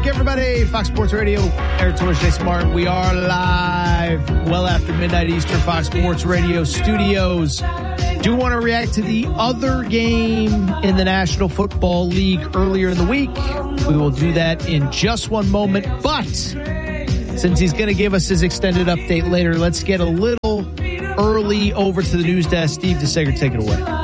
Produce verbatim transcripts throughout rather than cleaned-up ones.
back, everybody. Fox Sports Radio, Eric Torres, Jason Martin. We are live well after midnight Eastern, Fox Sports Radio studios. Do want to react to the other game in the National Football League earlier in the week. We will do that in just one moment. But since he's going to give us his extended update later, let's get a little early over to the news desk. Steve DeSager, take it away.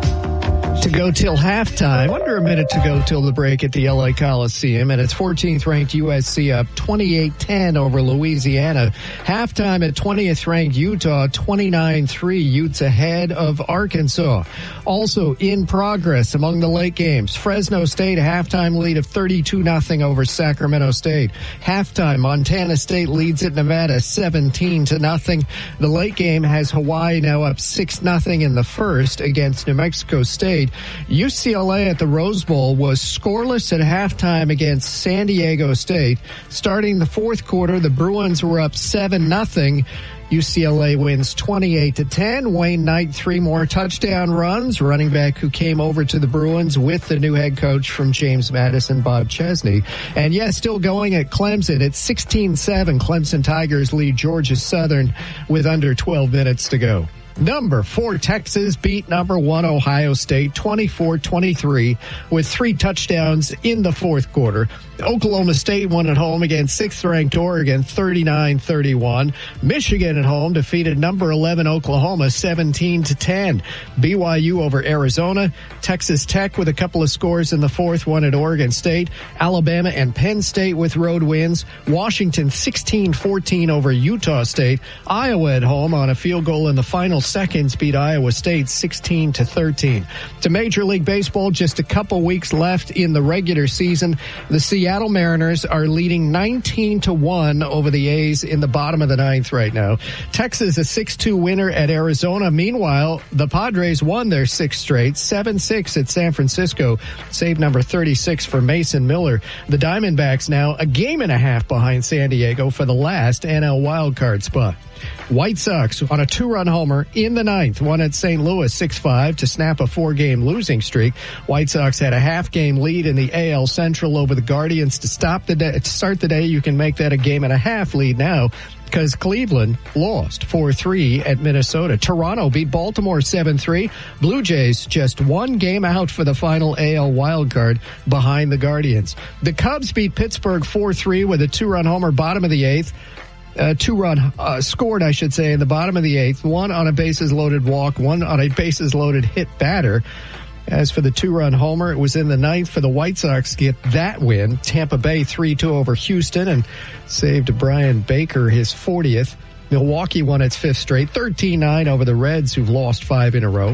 To go till halftime, under a minute to go till the break at the L A Coliseum, and it's fourteenth ranked U S C up twenty-eight ten over Louisiana. Halftime at twentieth ranked Utah, twenty-nine three, Utes ahead of Arkansas. Also in progress among the late games, Fresno State halftime lead of thirty-two nothing over Sacramento State. Halftime, Montana State leads at Nevada seventeen to nothing. The late game has Hawaii now up six nothing in the first against New Mexico State. U C L A at the Rose Bowl was scoreless at halftime against San Diego State. Starting the fourth quarter, the Bruins were up seven nothing. U C L A wins twenty-eight to ten. Wayne Knight, three more touchdown runs. Running back who came over to the Bruins with the new head coach from James Madison, Bob Chesney. And yes, yeah, still going at Clemson. It's sixteen seven. Clemson Tigers lead Georgia Southern with under twelve minutes to go. Number four, Texas beat number one, Ohio State, twenty-four twenty-three, with three touchdowns in the fourth quarter. Oklahoma State won at home against sixth-ranked Oregon, thirty-nine thirty-one. Michigan at home defeated number eleven Oklahoma, seventeen to ten. B Y U over Arizona. Texas Tech with a couple of scores in the fourth, won at Oregon State. Alabama and Penn State with road wins. Washington sixteen fourteen over Utah State. Iowa at home on a field goal in the final seconds beat Iowa State sixteen to thirteen. To Major League Baseball, just a couple weeks left in the regular season. The Seattle Mariners are leading nineteen to one over the A's in the bottom of the ninth right now. Texas a six two winner at Arizona. Meanwhile, the Padres won their sixth straight, seven six at San Francisco. Save number thirty-six for Mason Miller. The Diamondbacks now a game and a half behind San Diego for the last N L wildcard spot. White Sox on a two-run homer in the ninth, won at Saint Louis six five to snap a four-game losing streak. White Sox had a half-game lead in the A L Central over the Guardians to stop the day, to start the day. You can make that a game and a half lead now, because Cleveland lost four three at Minnesota. Toronto beat Baltimore seven three. Blue Jays just one game out for the final A L wildcard behind the Guardians. The Cubs beat Pittsburgh four three with a two-run homer bottom of the eighth. Uh, two-run uh, scored, I should say, in the bottom of the eighth. One on a bases-loaded walk, one on a bases-loaded hit batter. As for the two-run homer, it was in the ninth for the White Sox to get that win. Tampa Bay three two over Houston and saved Brian Baker his fortieth. Milwaukee won its fifth straight, thirteen nine over the Reds, who've lost five in a row.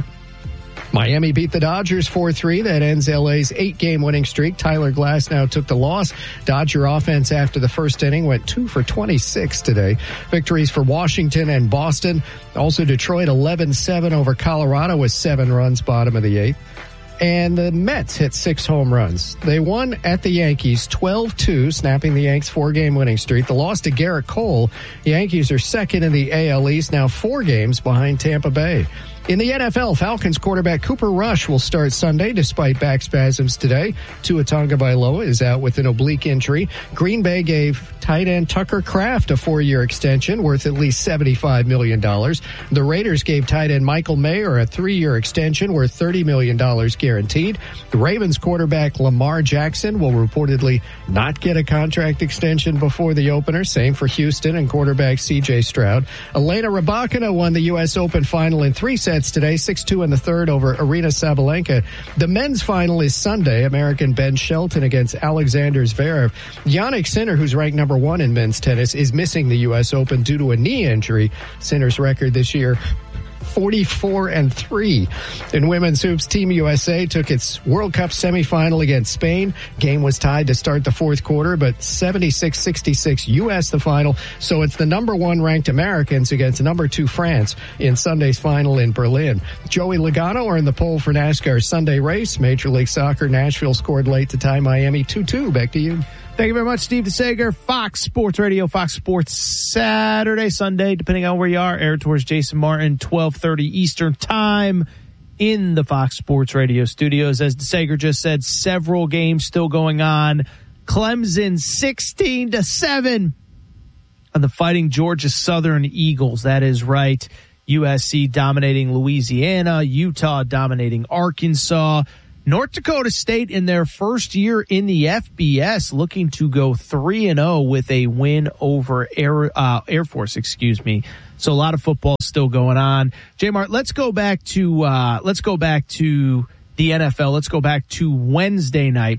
Miami beat the Dodgers four three. That ends L A's eight-game winning streak. Tyler Glasnow took the loss. Dodger offense after the first inning went two for twenty-six today. Victories for Washington and Boston. Also Detroit eleven seven over Colorado with seven runs bottom of the eighth. And the Mets hit six home runs. They won at the Yankees twelve two, snapping the Yanks' four-game winning streak. The loss to Garrett Cole. The Yankees are second in the A L East, now four games behind Tampa Bay. In the N F L, Falcons quarterback Cooper Rush will start Sunday despite back spasms today. Tua Tagovailoa is out with an oblique injury. Green Bay gave tight end Tucker Kraft a four-year extension worth at least seventy-five million dollars. The Raiders gave tight end Michael Mayer a three-year extension worth thirty million dollars guaranteed. The Ravens quarterback Lamar Jackson will reportedly not get a contract extension before the opener. Same for Houston and quarterback C J Stroud. Elena Rybakina won the U S Open final in three sets today, six two in the third over Arina Sabalenka. The men's final is Sunday. American Ben Shelton against Alexander Zverev. Jannik Sinner, who's ranked number one in men's tennis, is missing the U S Open due to a knee injury. Sinner's record this year, forty-four and three. In women's hoops, Team U S A took its World Cup semifinal against Spain. Game was tied to start the fourth quarter, but seventy-six sixty-six U S the final. So it's the number one ranked Americans against number two France in Sunday's final in Berlin. Joey Logano are in the pole for NASCAR's Sunday race. Major League Soccer, Nashville scored late to tie Miami two two. Back to you. Thank you very much, Steve DeSager. Fox Sports Radio, Fox Sports Saturday, Sunday, depending on where you are. Air towards Jason Martin, twelve thirty Eastern Time in the Fox Sports Radio studios. As DeSager just said, several games still going on Clemson sixteen to seven on the Fighting Georgia Southern Eagles. That is right. U S C dominating Louisiana, Utah dominating Arkansas. North Dakota State in their first year in the F B S looking to go three and oh with a win over Air, uh, Air Force, excuse me. So a lot of football still going on. J-Mart, let's go back to, uh, let's go back to the N F L. Let's go back to Wednesday night.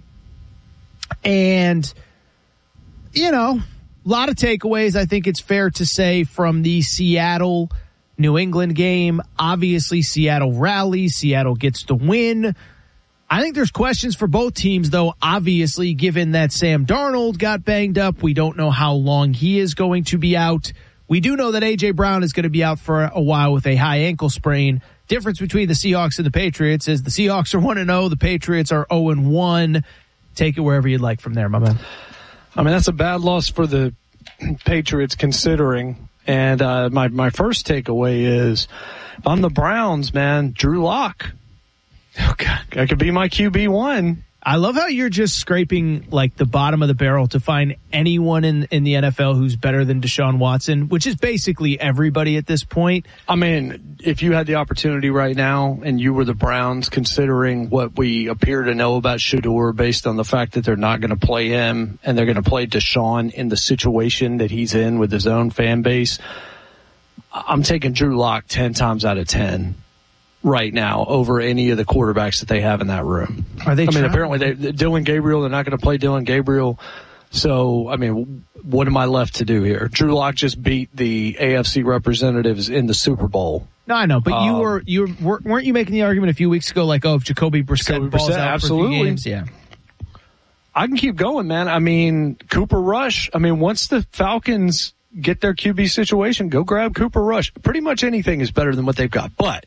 And, you know, a lot of takeaways, I think it's fair to say, from the Seattle New England game. Obviously, Seattle rallies. Seattle gets the win. I think there's questions for both teams, though, obviously, given that Sam Darnold got banged up. We don't know how long he is going to be out. We do know that A J. Brown is going to be out for a while with a high ankle sprain. Difference between the Seahawks and the Patriots is the Seahawks are one and oh, the Patriots are oh and one. Take it wherever you'd like from there, my man. I mean, that's a bad loss for the Patriots considering. And uh, my, my first takeaway is, if I'm the Browns, man, Drew Lock. Oh, God. That could be my Q B one. I love how you're just scraping like the bottom of the barrel to find anyone in, in the N F L who's better than Deshaun Watson, which is basically everybody at this point. I mean, if you had the opportunity right now and you were the Browns, considering what we appear to know about Shedeur based on the fact that they're not going to play him and they're going to play Deshaun in the situation that he's in with his own fan base, I'm taking Drew Lock ten times out of ten. Right now over any of the quarterbacks that they have in that room. Are they? I mean, trying? apparently they, Dylan Gabriel, they're not going to play Dylan Gabriel. So, I mean, what am I left to do here? Drew Lock just beat the A F C representatives in the Super Bowl. No, I know, but um, you were you were, weren't you making the argument a few weeks ago, like, oh, if Jacoby Brissett Jacoby balls Brissett, out absolutely. for a few games, yeah. I can keep going, man. I mean, Cooper Rush. I mean, once the Falcons get their Q B situation, go grab Cooper Rush. Pretty much anything is better than what they've got, but.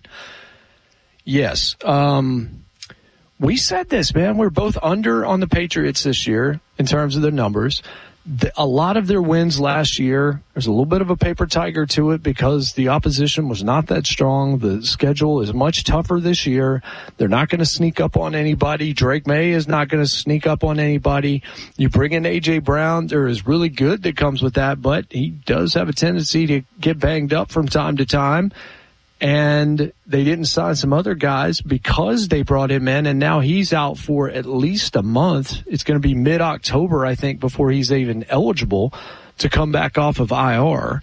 Yes. Um, we said this, man. We're both under on the Patriots this year in terms of their numbers. The, a lot of their wins last year, there's a little bit of a paper tiger to it because the opposition was not that strong. The schedule is much tougher this year. They're not going to sneak up on anybody. Drake May is not going to sneak up on anybody. You bring in A J. Brown, there is really good that comes with that, but he does have a tendency to get banged up from time to time. And they didn't sign some other guys because they brought him in, and now he's out for at least a month. It's going to be mid-October, I think, before he's even eligible to come back off of I R.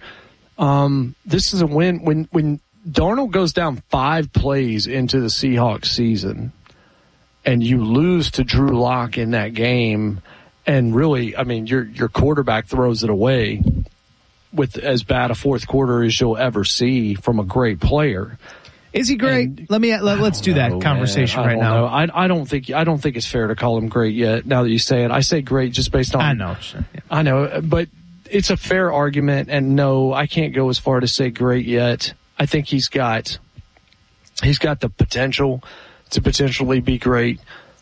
Um, this is a win. When, when Darnold goes down five plays into the Seahawks season and you lose to Drew Lock in that game, and really, I mean, your your quarterback throws it away with as bad a fourth quarter as you'll ever see from a great player. Is he great? And, let me let, let's do that know, conversation right now. Know. I I don't think I don't think it's fair to call him great yet. Now that you say it, I say great just based on. I know, sure, yeah. I know, but it's a fair argument. And no, I can't go as far to say great yet. I think he's got he's got the potential to potentially be great,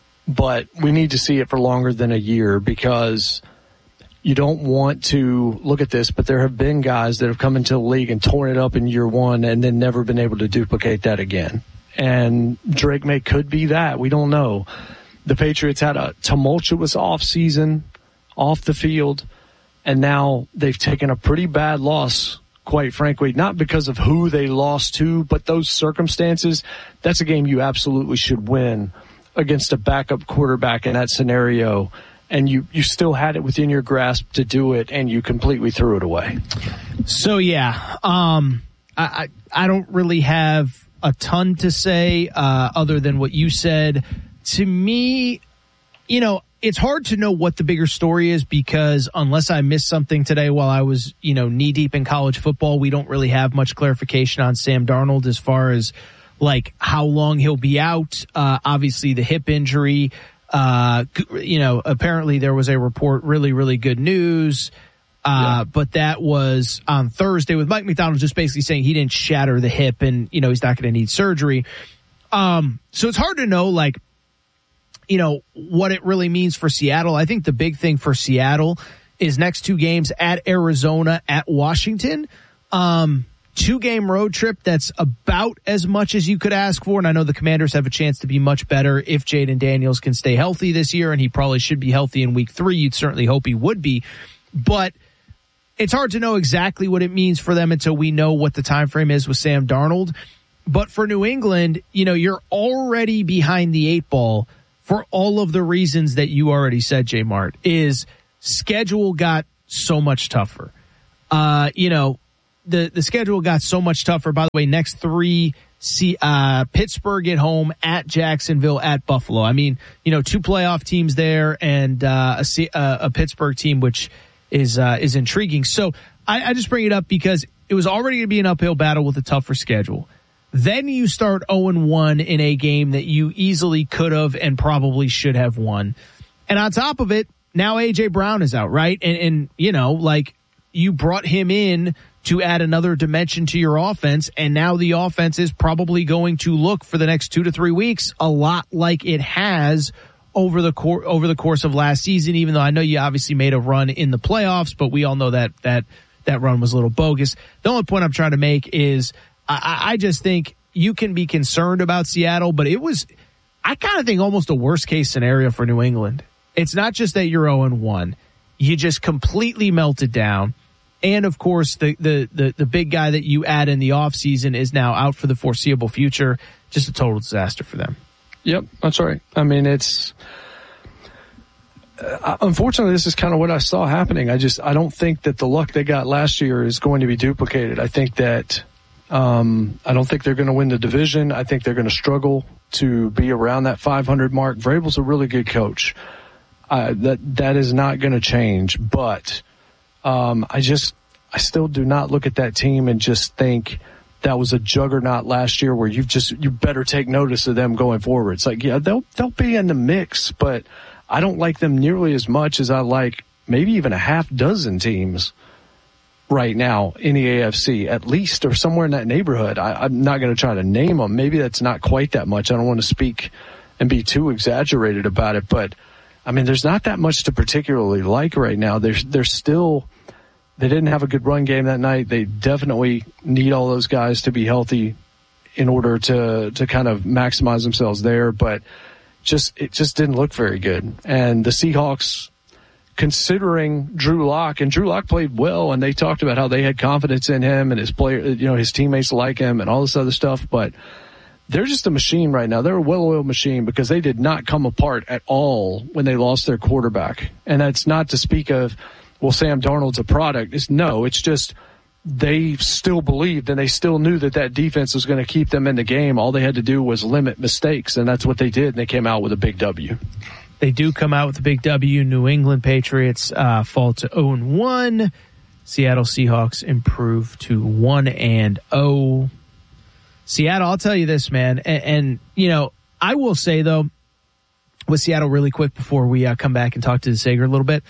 but we need to see it for longer than a year because. You don't want to look at this, but there have been guys that have come into the league and torn it up in year one and then never been able to duplicate that again. And Drake May could be that. We don't know. The Patriots had a tumultuous offseason off the field, and now they've taken a pretty bad loss, quite frankly, not because of who they lost to, but those circumstances. That's a game you absolutely should win against a backup quarterback in that scenario. And you, you still had it within your grasp to do it, and you completely threw it away. So, yeah, um, I, I, I don't really have a ton to say uh, other than what you said. To me, you know, it's hard to know what the bigger story is because unless I missed something today while I was, you know, knee-deep in college football, we don't really have much clarification on Sam Darnold as far as, like, how long he'll be out. Uh, obviously, the hip injury. Uh, you know, apparently there was a report, really, really good news. Uh, yeah. But that was on Thursday with Mike McDonald just basically saying he didn't shatter the hip and, you know, he's not going to need surgery. Um, so it's hard to know, like, you know, what it really means for Seattle. I think the big thing for Seattle is next two games at Arizona, at Washington. Um, two-game road trip that's about as much as you could ask for, and I know the Commanders have a chance to be much better if Jaden Daniels can stay healthy this year, and he probably should be healthy in week three. You'd certainly hope he would be, but it's hard to know exactly what it means for them until we know what the time frame is with Sam Darnold. But for New England, you know, you're already behind the eight ball for all of the reasons that you already said, J Mart, is schedule got so much tougher. Uh, you know, the, the schedule got so much tougher. By the way, next three, see, uh, Pittsburgh at home, at Jacksonville, at Buffalo. I mean, you know, two playoff teams there and uh, a, a, a Pittsburgh team, which is uh, is intriguing. So I, I just bring it up because it was already going to be an uphill battle with a tougher schedule. Then you start oh and one in a game that you easily could have and probably should have won. And on top of it, now A J Brown is out, right? And, and you know, like, you brought him in to add another dimension to your offense, and now the offense is probably going to look for the next two to three weeks a lot like it has over the cor- over the course of last season, even though I know you obviously made a run in the playoffs, but we all know that that that run was a little bogus. The only point I'm trying to make is I, I just think you can be concerned about Seattle, but it was, I kind of think, almost a worst-case scenario for New England. It's not just that you're oh and one. You just completely melted down. And, of course, the, the, the, the big guy that you add in the offseason is now out for the foreseeable future. Just a total disaster for them. Yep, that's right. I mean, it's uh, unfortunately, this is kind of what I saw happening. I just, I don't think that the luck they got last year is going to be duplicated. I think that, um, I don't think they're going to win the division. I think they're going to struggle to be around that five hundred mark. Vrabel's a really good coach. Uh, that, that is not going to change, but, um, I just, I still do not look at that team and just think that was a juggernaut last year where you've just, you better take notice of them going forward. It's like, yeah, they'll, they'll be in the mix, but I don't like them nearly as much as I like maybe even a half dozen teams right now in the A F C, at least, or somewhere in that neighborhood. I, I'm not going to try to name them. Maybe that's not quite that much. I don't want to speak and be too exaggerated about it, but I mean, there's not that much to particularly like right now. There's, there's still, they didn't have a good run game that night. They definitely need all those guys to be healthy in order to, to kind of maximize themselves there. But just, it just didn't look very good. And the Seahawks, considering Drew Lock, and Drew Lock played well, and they talked about how they had confidence in him and his player, you know, his teammates like him and all this other stuff. But they're just a machine right now. They're a well-oiled machine because they did not come apart at all when they lost their quarterback. And that's not to speak of, well, Sam Darnold's a product. It's no, it's just they still believed and they still knew that that defense was going to keep them in the game. All they had to do was limit mistakes, and that's what they did, and they came out with a big W. They do come out with a big W. New England Patriots uh, fall to oh and one. Seattle Seahawks improve to one and oh. Seattle, I'll tell you this, man, and, and you know, I will say, though, with Seattle really quick before we uh, come back and talk to DeSager a little bit,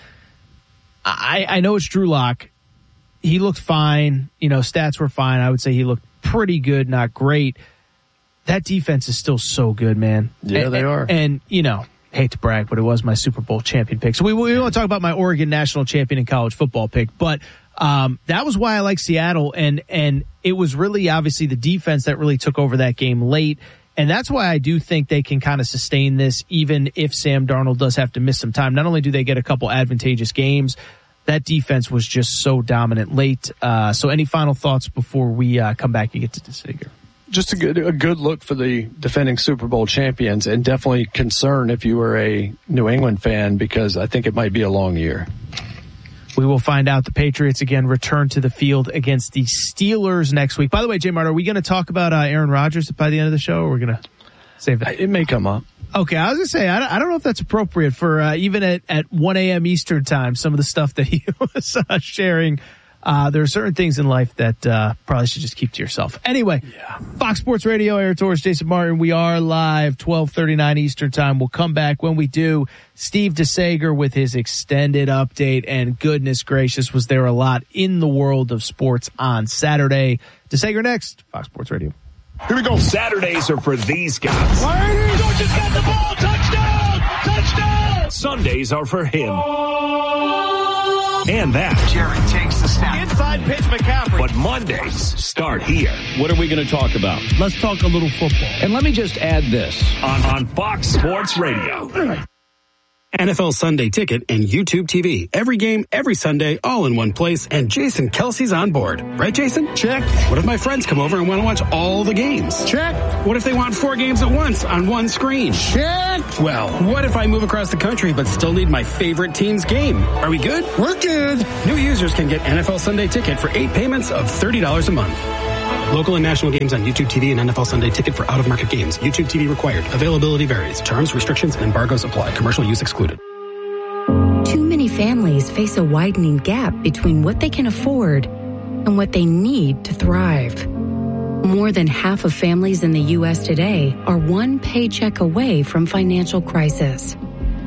I, I know it's Drew Lock. He looked fine. You know, stats were fine. I would say he looked pretty good, not great. That defense is still so good, man. Yeah, and, they and, are. And, you know, hate to brag, but it was my Super Bowl champion pick. So we, we want to talk about my Oregon national champion in college football pick, but um, that was why I like Seattle, and and it was really obviously the defense that really took over that game late. And that's why I do think they can kind of sustain this, even if Sam Darnold does have to miss some time. Not only do they get a couple advantageous games, that defense was just so dominant late. Uh, so any final thoughts before we uh, come back and get to DeSager? Just a good, a good look for the defending Super Bowl champions, and definitely concern if you were a New England fan, because I think it might be a long year. We will find out. The Patriots again return to the field against the Steelers next week. By the way, J Mart, are we going to talk about uh, Aaron Rodgers by the end of the show, or we're going to save that? It may come up. Okay, I was going to say, I don't know if that's appropriate for uh, even at, at one a.m. Eastern time, some of the stuff that he was uh, sharing. Uh, there are certain things in life that uh, probably should just keep to yourself. Anyway, yeah. Fox Sports Radio, Aaron Torres, Jason Martin. We are live, twelve thirty-nine Eastern time. We'll come back. When we do, Steve DeSager with his extended update. And goodness gracious, was there a lot in the world of sports on Saturday. DeSager next, Fox Sports Radio. Here we go. Saturdays are for these guys. Raiders just got the ball. Touchdown! Touchdown! Sundays are for him. and that. Jared takes the snap. Inside pitch McCaffrey. But Mondays start here. What are we going to talk about? Let's talk a little football. And let me just add this. On, on Fox Sports Radio. N F L Sunday Ticket and YouTube T V. Every game, every Sunday, all in one place. And Jason Kelsey's on board. Right, Jason? Check. What if my friends come over and want to watch all the games? Check. What if they want four games at once on one screen? Check. Well, what if I move across the country but still need my favorite team's game? Are we good? We're good. New users can get N F L Sunday Ticket for eight payments of thirty dollars a month. Local and national games on YouTube T V and N F L Sunday Ticket for out-of-market games. YouTube T V required. Availability varies. Terms, restrictions, and embargoes apply. Commercial use excluded. Too many families face a widening gap between what they can afford and what they need to thrive. More than half of families in the U S today are one paycheck away from financial crisis.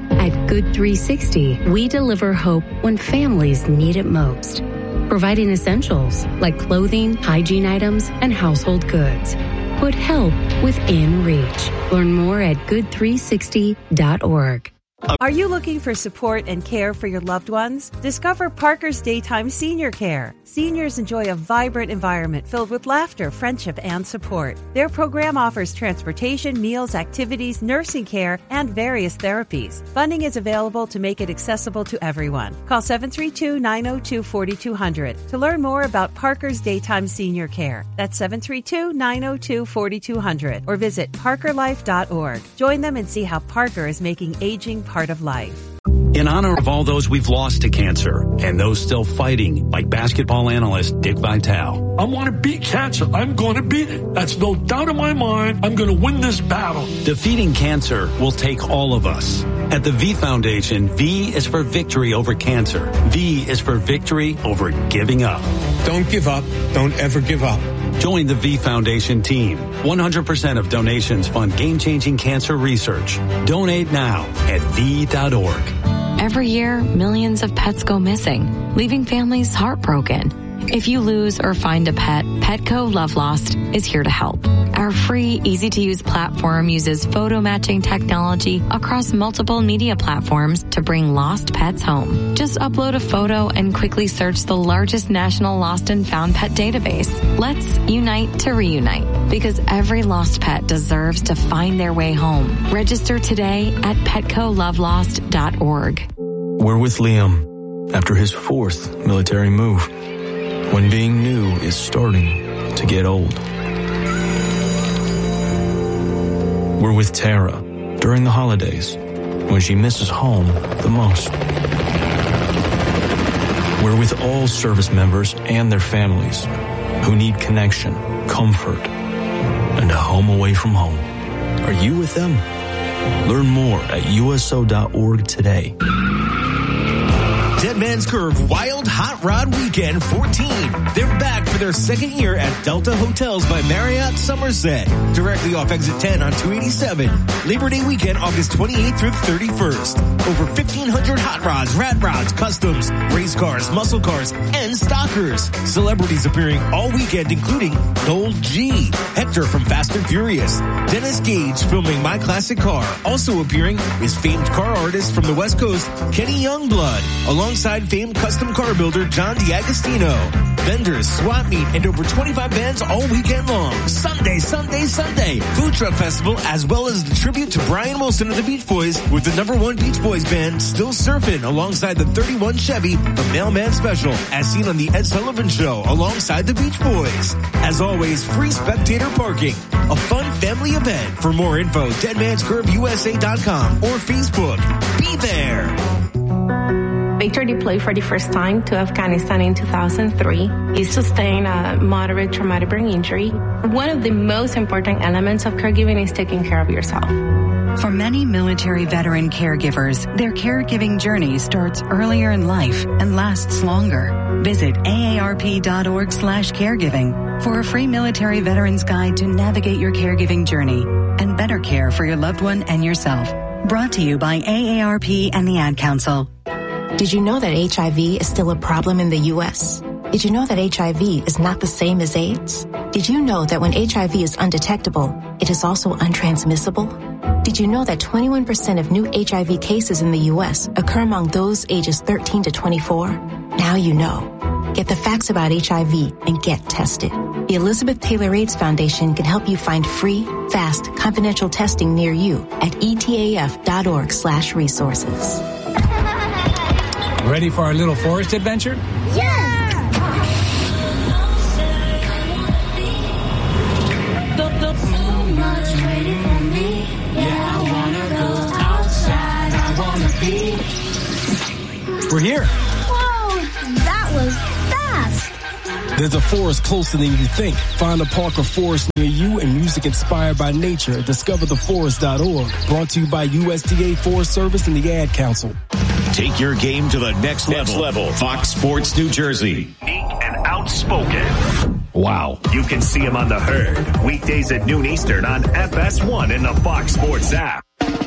At Good three sixty, we deliver hope when families need it most, providing essentials like clothing, hygiene items, and household goods. Put help within reach. Learn more at good three sixty dot org. Are you looking for support and care for your loved ones? Discover Parker's Daytime Senior Care. Seniors enjoy a vibrant environment filled with laughter, friendship, and support. Their program offers transportation, meals, activities, nursing care, and various therapies. Funding is available to make it accessible to everyone. Call seven three two, nine zero two, four two zero zero to learn more about Parker's Daytime Senior Care. That's seven three two, nine zero two, four two zero zero or visit parker life dot org. Join them and see how Parker is making aging part of life. In honor of all those we've lost to cancer and those still fighting, like basketball analyst Dick Vitale. I want to beat cancer. I'm going to beat it. That's no doubt in my mind. I'm going to win this battle. Defeating cancer will take all of us. At the V Foundation, V is for victory over cancer. V is for victory over giving up. Don't give up. Don't ever give up. Join the V Foundation team. one hundred percent of donations fund game-changing cancer research. Donate now at V dot org. Every year, millions of pets go missing, leaving families heartbroken. If you lose or find a pet, Petco Love Lost is here to help. Our free, easy-to-use platform uses photo matching technology across multiple media platforms to bring lost pets home. Just upload a photo and quickly search the largest national lost and found pet database. Let's unite to reunite, because every lost pet deserves to find their way home. Register today at petco love lost dot org. We're with Liam after his fourth military move, when being new is starting to get old. We're with Tara during the holidays, when she misses home the most. We're with all service members and their families who need connection, comfort, and a home away from home. Are you with them? Learn more at U S O dot org today. Dead Man's Curve Wild Hot Rod Weekend fourteen. They're back for their second year at Delta Hotels by Marriott Somerset, directly off exit ten on two eighty-seven. Labor Day weekend, August twenty-eighth through thirty-first. Over fifteen hundred hot rods, rat rods, customs, race cars, muscle cars, and stockers. Celebrities appearing all weekend, including Noel G, Hector from Fast and Furious, Dennis Gage filming My Classic Car. Also appearing is famed car artist from the West Coast, Kenny Youngblood, along alongside famed custom car builder John D'Agostino. Vendors, swap meet, and over twenty-five bands all weekend long. Sunday, Sunday, Sunday. Food Truck Festival, as well as the tribute to Brian Wilson of the Beach Boys with the number one Beach Boys band Still Surfing alongside the thirty-one Chevy, the Mailman Special, as seen on the Ed Sullivan Show alongside the Beach Boys. As always, free spectator parking. A fun family event. For more info, dead mans curve U S A dot com or Facebook. Be there. Victor deployed for the first time to Afghanistan in two thousand three. He sustained a moderate traumatic brain injury. One of the most important elements of caregiving is taking care of yourself. For many military veteran caregivers, their caregiving journey starts earlier in life and lasts longer. Visit A A R P dot org slash caregiving for a free military veterans guide to navigate your caregiving journey and better care for your loved one and yourself. Brought to you by A A R P and the Ad Council. Did you know that H I V is still a problem in the U S? Did you know that H I V is not the same as AIDS? Did you know that when H I V is undetectable, it is also untransmissible? Did you know that twenty-one percent of new H I V cases in the U S occur among those ages thirteen to twenty-four? Now you know. Get the facts about H I V and get tested. The Elizabeth Taylor AIDS Foundation can help you find free, fast, confidential testing near you at etaf.org slash resources. Ready for our little forest adventure? Yeah! So much waiting for me. Yeah, I wanna go outside. I wanna be. We're here. Whoa, that was fast. There's a forest closer than you think. Find a park or forest near you and music inspired by nature. Discover the forest dot org. Brought to you by U S D A Forest Service and the Ad Council. Take your game to the next, next level. level. Fox Sports New Jersey. Unique and outspoken. Wow. You can see him on The Herd. Weekdays at noon Eastern on F S one in the Fox Sports app.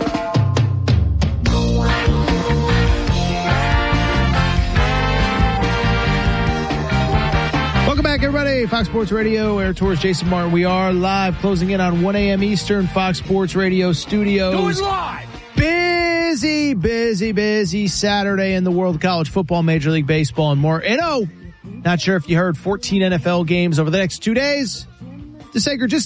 Welcome back, everybody. Fox Sports Radio, Air Tours, Jason Martin. We are live, closing in on one a.m. Eastern, Fox Sports Radio studios. Do it live. Busy, busy, busy Saturday in the world of college football, Major League Baseball, and more. And oh, not sure if you heard, fourteen N F L games over the next two days. DeSager, just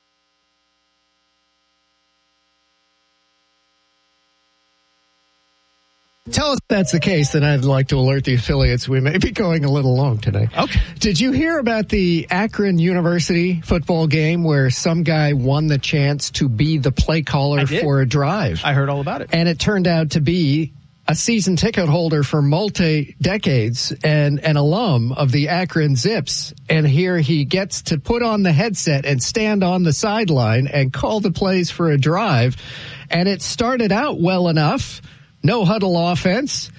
tell us if that's the case, then I'd like to alert the affiliates we may be going a little long today. Okay. Did you hear about the Akron University football game where some guy won the chance to be the play caller for a drive? I heard all about it. And it turned out to be a season ticket holder for multi-decades and an alum of the Akron Zips. And here he gets to put on the headset and stand on the sideline and call the plays for a drive. And it started out well enough. No huddle offense.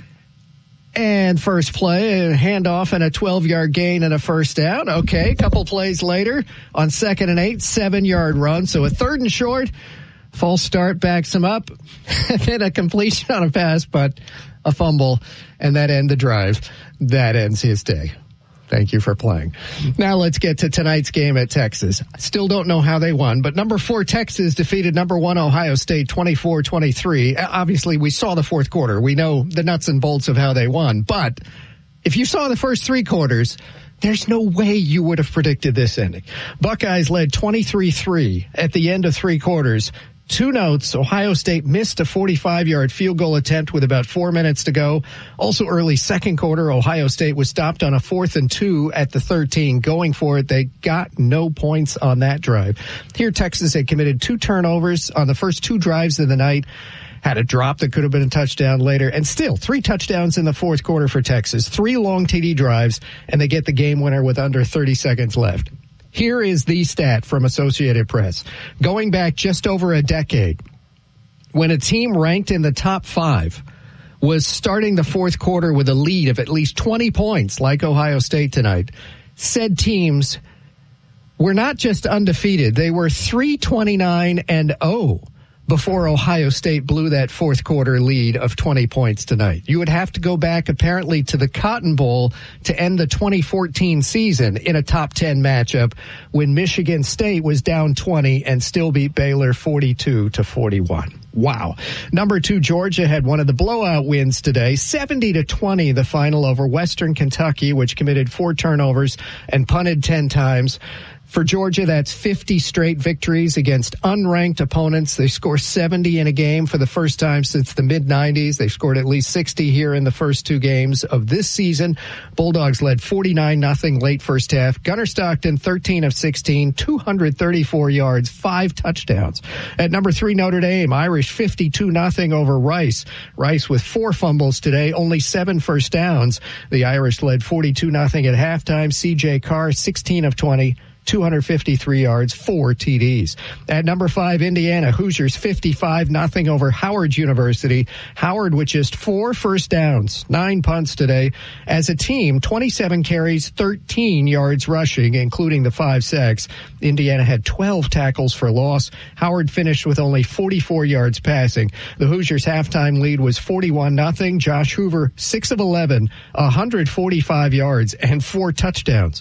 And first play, a handoff and a twelve-yard gain and a first down. Okay, a couple plays later on second and eight, seven-yard run. So a third and short. False start backs him up, and then a completion on a pass, but a fumble, and that ends the drive. That ends his day. Thank you for playing. Now let's get to tonight's game at Texas. I still don't know how they won, but number four Texas defeated number one Ohio State twenty-four twenty-three. Obviously, we saw the fourth quarter. We know the nuts and bolts of how they won, but if you saw the first three quarters, there's no way you would have predicted this ending. Buckeyes led twenty-three three at the end of three quarters. Two notes, Ohio State missed a forty-five-yard field goal attempt with about four minutes to go. Also early second quarter, Ohio State was stopped on a fourth and two at the thirteen. Going for it, they got no points on that drive. Here, Texas had committed two turnovers on the first two drives of the night. Had a drop that could have been a touchdown later, and still three touchdowns in the fourth quarter for Texas. Three long T D drives, and they get the game winner with under thirty seconds left. Here is the stat from Associated Press. Going back just over a decade, when a team ranked in the top five was starting the fourth quarter with a lead of at least twenty points, like Ohio State tonight, said teams were not just undefeated, they were three twenty-nine and oh before Ohio State blew that fourth quarter lead of twenty points tonight. You would have to go back apparently to the Cotton Bowl to end the twenty fourteen season in a top ten matchup when Michigan State was down twenty and still beat Baylor forty-two to forty-one. Wow. Number two, Georgia had one of the blowout wins today, seventy to twenty, the final over Western Kentucky, which committed four turnovers and punted ten times. For Georgia, that's fifty straight victories against unranked opponents. They score seventy in a game for the first time since the mid nineties. They've scored at least sixty here in the first two games of this season. Bulldogs led forty-nine nothing late first half. Gunnar Stockton, thirteen of sixteen, two hundred thirty-four yards, five touchdowns. At number three, Notre Dame, Irish fifty-two nothing over Rice. Rice with four fumbles today, only seven first downs. The Irish led forty-two nothing at halftime. C J Carr, sixteen of twenty. two hundred fifty-three yards, four T Ds. At number five, Indiana, Hoosiers fifty-five nothing over Howard University. Howard with just four first downs, nine punts today. As a team, twenty-seven carries, thirteen yards rushing, including the five sacks. Indiana had twelve tackles for loss. Howard finished with only forty-four yards passing. The Hoosiers' halftime lead was forty-one nothing. Josh Hoover, six of eleven, one hundred forty-five yards, and four touchdowns.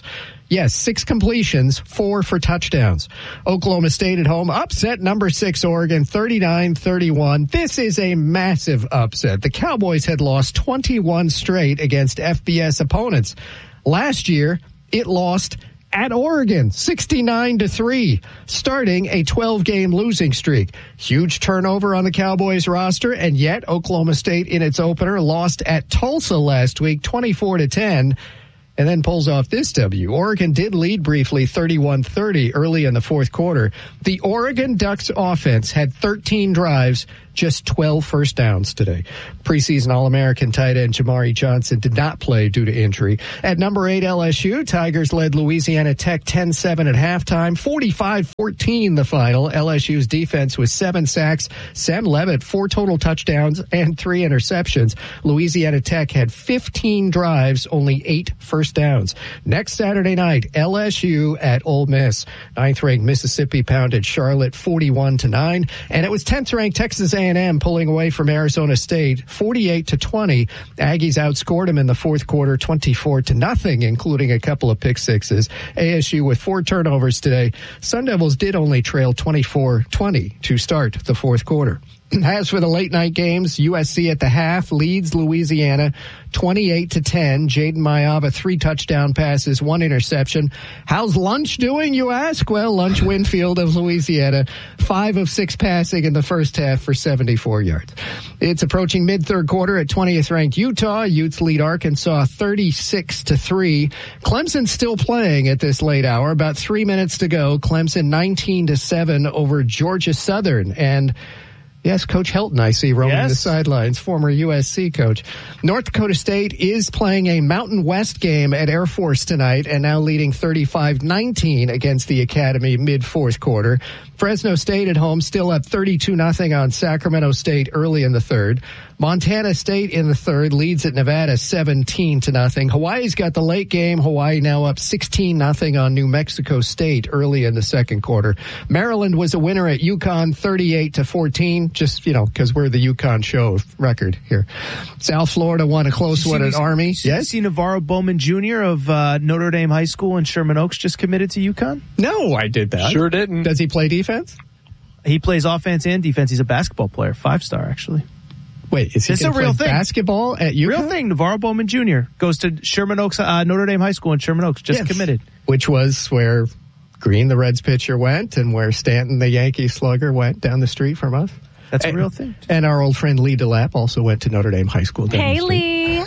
Yes, six completions, four for touchdowns. Oklahoma State at home upset number six Oregon thirty-nine thirty-one. This is a massive upset. The Cowboys had lost twenty-one straight against F B S opponents. Last year, it lost at Oregon, sixty-nine to three, starting a twelve-game losing streak. Huge turnover on the Cowboys roster, and yet Oklahoma State in its opener lost at Tulsa last week, twenty-four to ten. And then pulls off this W. Oregon did lead briefly thirty-one thirty early in the fourth quarter. The Oregon Ducks offense had thirteen drives, just twelve first downs today. Preseason All-American tight end Jamari Johnson did not play due to injury. At number eight L S U, Tigers led Louisiana Tech ten seven at halftime, forty-five fourteen the final. L S U's defense with seven sacks. Sam Levitt, four total touchdowns and three interceptions. Louisiana Tech had fifteen drives, only eight first downs. Next Saturday night, L S U at Ole Miss. Ninth-ranked Mississippi pounded Charlotte forty-one to nine, and it was tenth-ranked Texas A and M pulling away from Arizona State forty-eight to twenty. Aggies outscored them in the fourth quarter twenty-four to nothing, including a couple of pick sixes. A S U with four turnovers today. Sun Devils did only trail twenty-four twenty to start the fourth quarter. As for the late night games, U S C at the half leads Louisiana twenty-eight to ten. Jaden Mayava, three touchdown passes, one interception. How's Lunch doing, you ask? Well, Lunch Winfield of Louisiana, five of six passing in the first half for seventy-four yards. It's approaching mid-third quarter at twentieth ranked Utah. Utes lead Arkansas thirty-six to three. Clemson's still playing at this late hour. About three minutes to go. Clemson nineteen to seven over Georgia Southern. And yes, Coach Helton, I see, roaming Yes. the sidelines, former U S C coach. North Dakota State is playing a Mountain West game at Air Force tonight and now leading thirty-five nineteen against the Academy mid-fourth quarter. Fresno State at home still up thirty-two nothing on Sacramento State early in the third. Montana State in the third leads at Nevada seventeen to nothing. Hawaii's got the late game. Hawaii now up sixteen nothing on New Mexico State early in the second quarter. Maryland was a winner at UConn thirty-eight to fourteen, just, you know, because we're the UConn show record here. South Florida won a close one at Army. Yes. See Navarro Bowman Junior of uh, Notre Dame High School in Sherman Oaks just committed to UConn? No, I did that. Sure didn't. Does he play defense? He plays offense and defense. He's a basketball player, five-star actually. Wait, is he It's a gonna play real thing. basketball at UConn? Real thing. Navarro Bowman Junior goes to Sherman Oaks, uh, Notre Dame High School in Sherman Oaks, just Yes. committed. Which was where Green, the Reds pitcher, went, and where Stanton, the Yankee slugger, went down the street from us. That's and, a real thing. And our old friend Lee DeLapp also went to Notre Dame High School. down Hey, the street. Lee.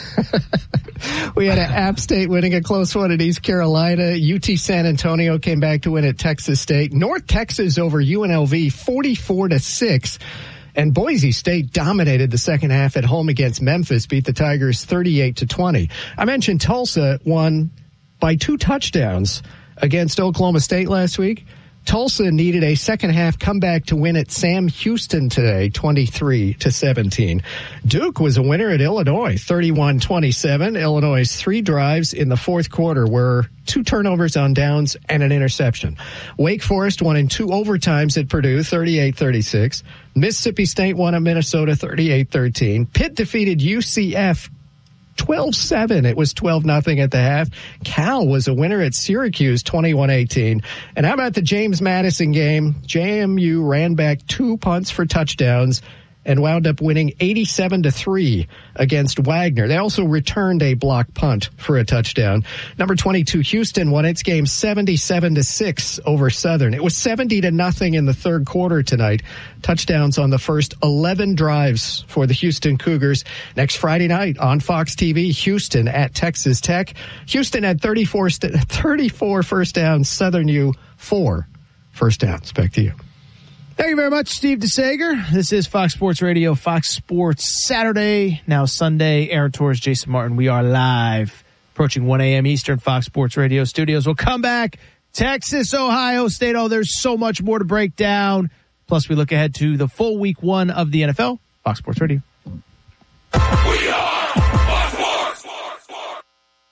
We had an App State winning a close one at East Carolina. U T San Antonio came back to win at Texas State. North Texas over U N L V forty-four to six. And Boise State dominated the second half at home against Memphis, beat the Tigers thirty-eight to twenty. I mentioned Tulsa won by two touchdowns against Oklahoma State last week. Tulsa needed a second half comeback to win at Sam Houston today, twenty-three to seventeen. Duke was a winner at Illinois, thirty-one twenty-seven. Illinois' three drives in the fourth quarter were two turnovers on downs and an interception. Wake Forest won in two overtimes at Purdue, thirty-eight thirty-six. Mississippi State won at Minnesota, thirty-eight thirteen. Pitt defeated U C F twelve seven. It was twelve nothing at the half. Cal was a winner at Syracuse, twenty-one eighteen. And how about the James Madison game? J M U ran back two punts for touchdowns and wound up winning eighty-seven to three against Wagner. They also returned a block punt for a touchdown. Number twenty-two, Houston won its game seventy-seven to six over Southern. It was seventy to nothing in the third quarter tonight. Touchdowns on the first eleven drives for the Houston Cougars. Next Friday night on Fox T V, Houston at Texas Tech. Houston had thirty-four, thirty-four first downs. Southern U, four first downs. Back to you. Thank you very much, Steve DeSager. This is Fox Sports Radio, Fox Sports Saturday, now Sunday. Aaron Torres, Jason Martin. We are live, approaching one a.m. Eastern, Fox Sports Radio studios. We'll come back. Texas, Ohio State. Oh, there's so much more to break down. Plus, we look ahead to the full week one of the N F L. Fox Sports Radio. We are Fox Sports.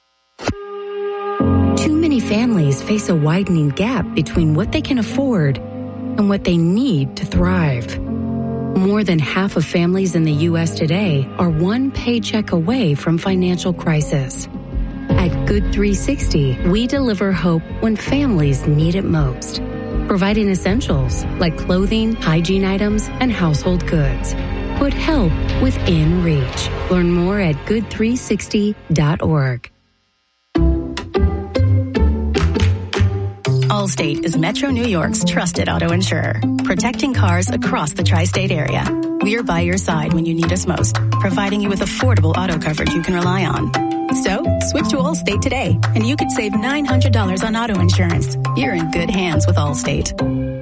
Too many families face a widening gap between what they can afford and what they need to thrive. More than half of families in the U S today are one paycheck away from financial crisis. At Good three sixty, we deliver hope when families need it most, providing essentials like clothing, hygiene items, and household goods. Put help within reach. Learn more at good three sixty dot org. Allstate is Metro New York's trusted auto insurer, protecting cars across the tri-state area. We're by your side when you need us most, providing you with affordable auto coverage you can rely on. So, switch to Allstate today, and you could save nine hundred dollars on auto insurance. You're in good hands with Allstate.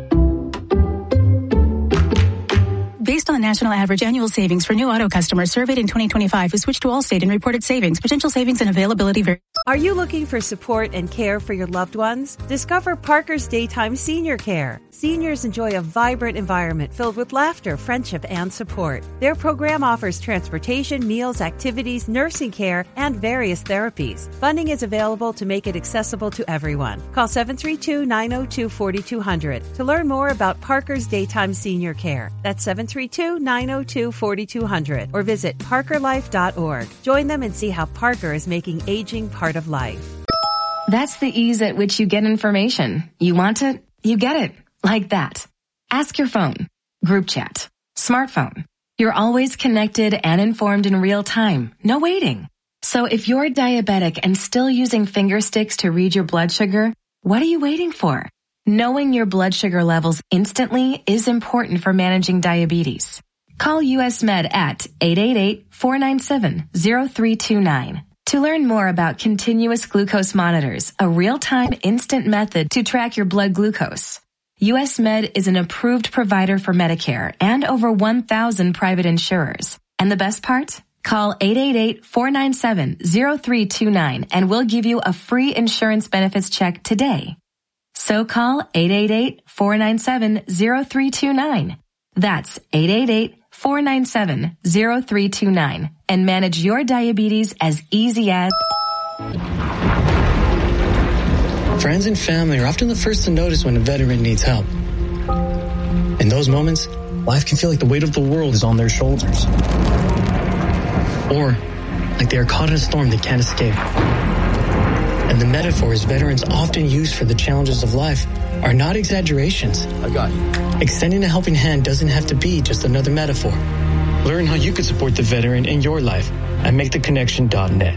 Based on the national average annual savings for new auto customers surveyed in twenty twenty-five who switched to Allstate and reported savings, potential savings and availability vary. Are you looking for support and care for your loved ones? Discover Parker's Daytime Senior Care. Seniors enjoy a vibrant environment filled with laughter, friendship, and support. Their program offers transportation, meals, activities, nursing care, and various therapies. Funding is available to make it accessible to everyone. Call seven three two, nine zero two, four two zero zero to learn more about Parker's Daytime Senior Care. That's seven three two, nine zero two, four two zero zero or visit parker life dot org. Join them and see how Parker is making aging part of life. That's the ease at which you get information. You want it, you get it. Like that. Ask your phone, group chat, smartphone. You're always connected and informed in real time. No waiting. So if you're diabetic and still using finger sticks to read your blood sugar, what are you waiting for? Knowing your blood sugar levels instantly is important for managing diabetes. Call U S Med at eight eight eight, four nine seven, zero three two nine. To learn more about continuous glucose monitors, a real-time instant method to track your blood glucose. U S Med is an approved provider for Medicare and over one thousand private insurers. And the best part? Call eight eight eight, four nine seven, zero three two nine and we'll give you a free insurance benefits check today. So call eight eight eight, four nine seven, zero three two nine. That's eight eight eight, four nine seven, zero three two nine and manage your diabetes as easy as... Friends and family are often the first to notice when a veteran needs help. In those moments, life can feel like the weight of the world is on their shoulders. Or like they are caught in a storm they can't escape. And the metaphors veterans often use for the challenges of life are not exaggerations. I got you. Extending a helping hand doesn't have to be just another metaphor. Learn how you can support the veteran in your life at make the connection dot net.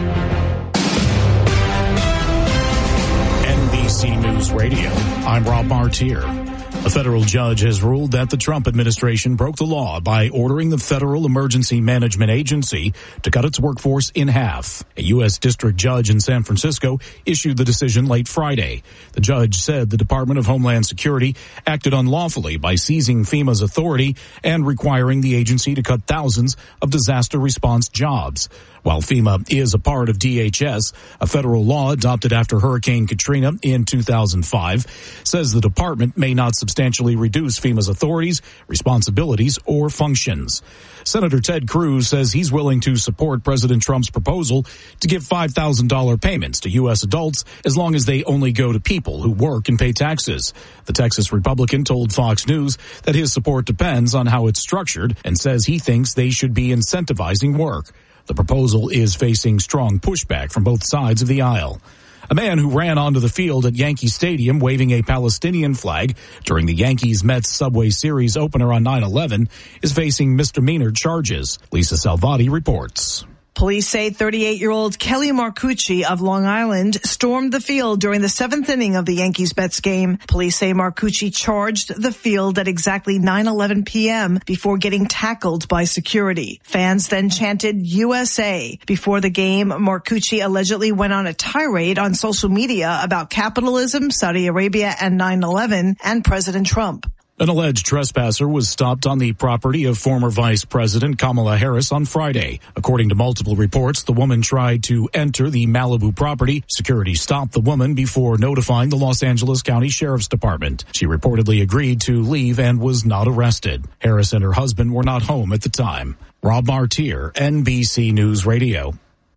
N B C News Radio, I'm Rob Martier. A federal judge has ruled that the Trump administration broke the law by ordering the Federal Emergency Management Agency to cut its workforce in half. A U S district judge in San Francisco issued the decision late Friday. The judge said the Department of Homeland Security acted unlawfully by seizing FEMA's authority and requiring the agency to cut thousands of disaster response jobs. While FEMA is a part of D H S, a federal law adopted after Hurricane Katrina in two thousand five says the department may not substantially reduce FEMA's authorities, responsibilities, or functions. Senator Ted Cruz says he's willing to support President Trump's proposal to give five thousand dollars payments to U S adults as long as they only go to people who work and pay taxes. The Texas Republican told Fox News that his support depends on how it's structured and says he thinks they should be incentivizing work. The proposal is facing strong pushback from both sides of the aisle. A man who ran onto the field at Yankee Stadium waving a Palestinian flag during the Yankees-Mets Subway Series opener on nine eleven is facing misdemeanor charges. Lisa Salvati reports. Police say thirty-eight-year-old Kelly Marcucci of Long Island stormed the field during the seventh inning of the Yankees-Mets game. Police say Marcucci charged the field at exactly nine eleven p.m. before getting tackled by security. Fans then chanted U S A. Before the game, Marcucci allegedly went on a tirade on social media about capitalism, Saudi Arabia, and nine eleven, and President Trump. An alleged trespasser was stopped on the property of former Vice President Kamala Harris on Friday. According to multiple reports, the woman tried to enter the Malibu property. Security stopped the woman before notifying the Los Angeles County Sheriff's Department. She reportedly agreed to leave and was not arrested. Harris and her husband were not home at the time. Rob Martier, N B C News Radio.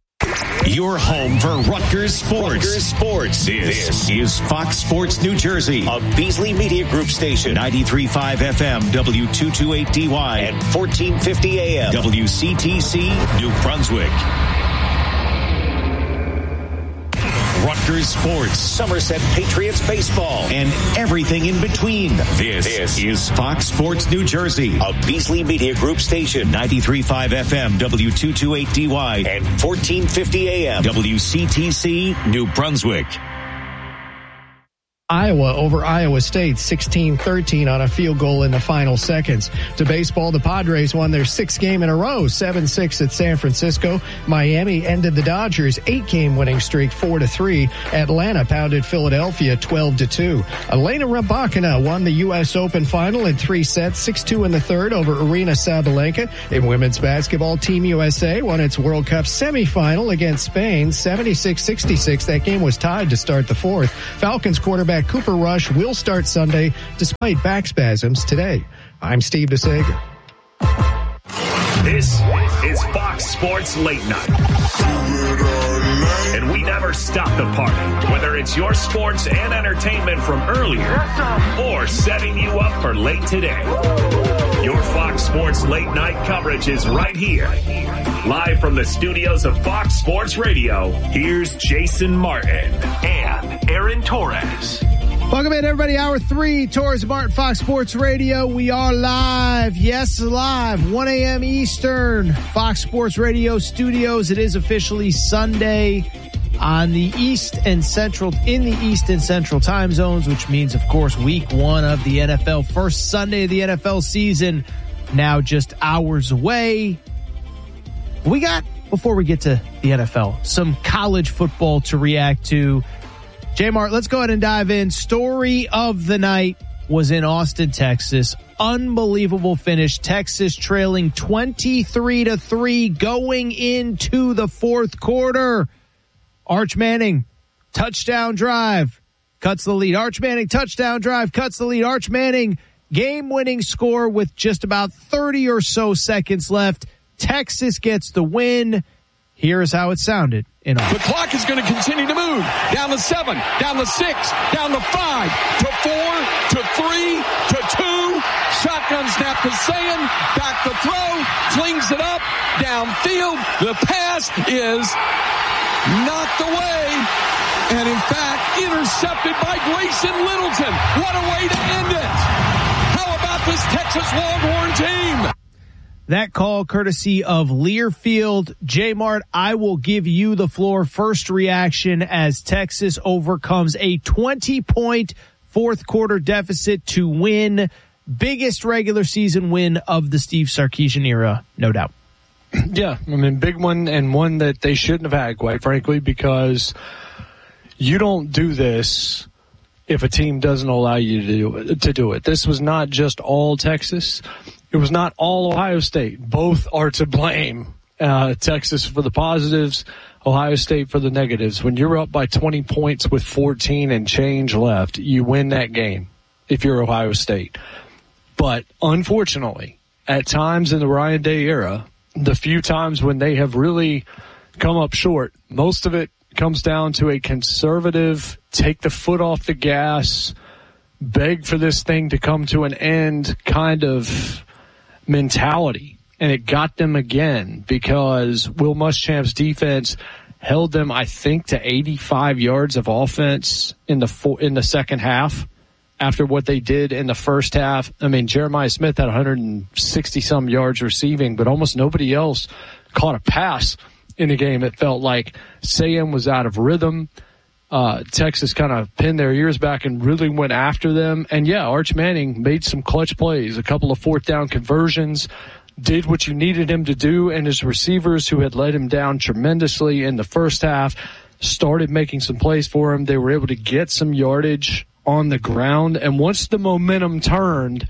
Your home for Rutgers Sports. Rutgers Sports. This, this is Fox Sports New Jersey, a Beasley Media Group station, ninety-three point five F M, W two twenty-eight D Y, and fourteen fifty A M, W C T C, New Brunswick. Rutgers sports, Somerset Patriots baseball, and everything in between. This, this is Fox Sports New Jersey, a Beasley Media Group station, ninety-three point five F M, W two twenty-eight D Y, and fourteen fifty A M, W C T C, New Brunswick. Iowa over Iowa State sixteen thirteen on a field goal in the final seconds. To baseball, the Padres won their sixth game in a row, seven six at San Francisco. Miami ended the Dodgers' eight-game winning streak four to three. Atlanta pounded Philadelphia twelve to two. Elena Rybakina won the U S Open final in three sets, six two in the third over Arina Sabalenka. In women's basketball, Team U S A won its World Cup semifinal against Spain, seventy-six sixty-six. That game was tied to start the fourth. Falcons quarterback Cooper Rush will start Sunday despite back spasms today. I'm Steve DeSager. This is Fox Sports Late Night. And we never stop the party, whether it's your sports and entertainment from earlier or setting you up for late today. Your Fox Sports Late Night coverage is right here. Live from the studios of Fox Sports Radio, here's Jason Martin and Aaron Torres. Welcome in, everybody. Hour three, Torres Martin, Fox Sports Radio. We are live. Yes, live. one a.m. Eastern, Fox Sports Radio studios. It is officially Sunday on the East and Central, in the East and Central time zones, which means, of course, week one of the N F L. First Sunday of the N F L season, now just hours away. We got, before we get to the N F L, some college football to react to. J-Mart, let's go ahead and dive in. Story of the night was in Austin, Texas. Unbelievable finish. Texas trailing twenty-three to three going into the fourth quarter. Arch Manning, touchdown drive, cuts the lead. Arch Manning, touchdown drive, cuts the lead. Arch Manning, game-winning score with just about thirty or so seconds left. Texas gets the win. Here's how it sounded. In the clock is going to continue to move. Down to seven, down to six, down to five, to four, to three, to two. Shotgun snap to Sayan. Back to throw. Flings it up. Downfield. The pass is knocked away. And in fact, intercepted by Grayson Littleton. What a way to end it. How about this Texas Longhorn team? That call courtesy of Learfield. J-Mart, I will give you the floor. First reaction as Texas overcomes a twenty-point fourth quarter deficit to win. Biggest regular season win of the Steve Sarkisian era, no doubt. Yeah, I mean, big one, and one that they shouldn't have had, quite frankly, because you don't do this if a team doesn't allow you to do it. To do it. This was not just all Texas. It was not all Ohio State. Both are to blame. Uh, Texas for the positives, Ohio State for the negatives. When you're up by twenty points with fourteen and change left, you win that game if you're Ohio State. But unfortunately, at times in the Ryan Day era, the few times when they have really come up short, most of it comes down to a conservative, take the foot off the gas, beg for this thing to come to an end kind of mentality. And it got them again because Will Muschamp's defense held them, I think, to eighty-five yards of offense in the four, in the second half after what they did in the first half. I mean, Jeremiah Smith had one hundred sixty some yards receiving, but almost nobody else caught a pass in the game. It felt like Sam was out of rhythm. Uh, Texas kind of pinned their ears back and really went after them. And yeah, Arch Manning made some clutch plays, a couple of fourth down conversions, did what you needed him to do, and his receivers, who had let him down tremendously in the first half, started making some plays for him. They were able to get some yardage on the ground. And once the momentum turned,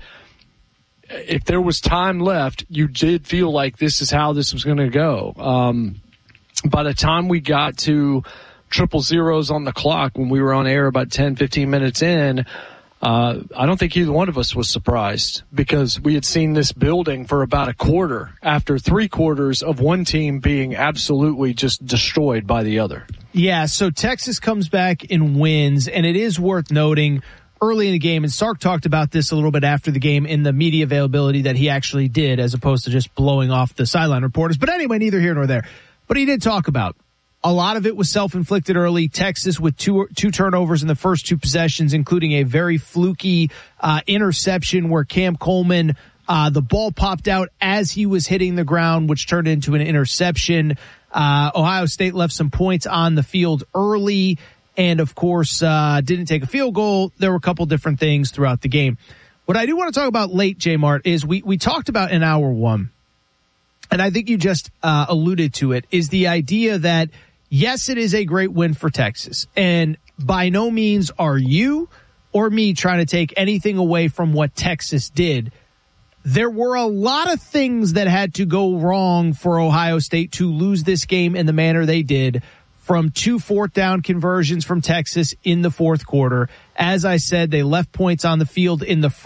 if there was time left, you did feel like this is how this was going to go. Um, by the time we got to triple zeros on the clock when we were on air about ten, fifteen minutes in, uh, I don't think either one of us was surprised because we had seen this building for about a quarter after three quarters of one team being absolutely just destroyed by the other. Yeah, so Texas comes back and wins, and it is worth noting early in the game, and Sark talked about this a little bit after the game in the media availability that he actually did as opposed to just blowing off the sideline reporters. But anyway, neither here nor there. But he did talk about A lot of it was self-inflicted early. Texas with two two turnovers in the first two possessions, including a very fluky uh, interception where Cam Coleman, uh, the ball popped out as he was hitting the ground, which turned into an interception. Uh, Ohio State left some points on the field early and, of course, uh, didn't take a field goal. There were a couple different things throughout the game. What I do want to talk about late, J-Mart, is we, we talked about in hour one, and I think you just uh, alluded to it, is the idea that yes, it is a great win for Texas, and by no means are you or me trying to take anything away from what Texas did. There were a lot of things that had to go wrong for Ohio State to lose this game in the manner they did, from two fourth down conversions from Texas in the fourth quarter. As I said, they left points on the field in the